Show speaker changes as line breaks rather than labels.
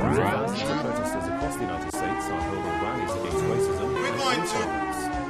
Thousands of protesters across the United States are holding rallies against racism and intolerance.